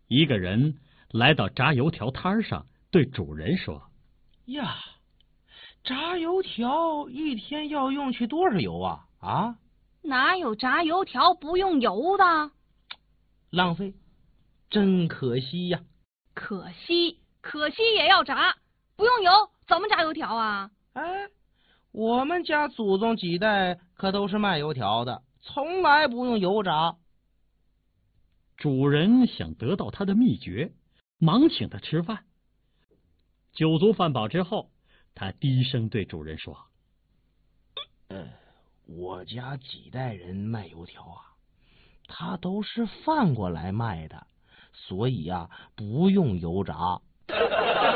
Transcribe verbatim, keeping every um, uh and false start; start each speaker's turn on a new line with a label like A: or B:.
A: 一个人来到炸油条摊上，对主人说：“
B: 呀，炸油条一天要用去多少油啊？啊？
C: 哪有炸油条不用油的？
B: 浪费，真可惜呀！
C: 可惜，可惜也要炸，不用油怎么炸油条啊？
B: 哎，我们家祖宗几代可都是卖油条的，从来不用油炸。”
A: 主人想得到他的秘诀，忙请他吃饭。酒足饭饱之后，他低声对主人说：“
B: 呃，我家几代人卖油条啊，他都是反过来卖的，所以啊，不用油炸。”